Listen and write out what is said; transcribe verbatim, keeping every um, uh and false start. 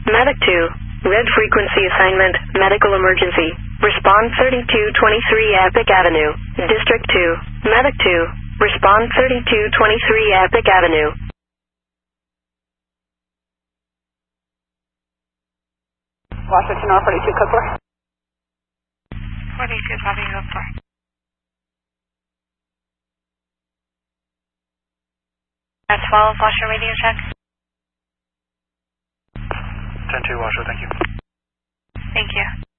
Medic two. Red frequency assignment, medical emergency. Respond thirty-two twenty-three Epic Avenue. District two. Medic two. Respond thirty-two twenty-three Epic Avenue. Washington R forty-two, code four. forty-two, copy, code four. That's twelve, Washer radio check. ten two, Washer, thank you. Thank you.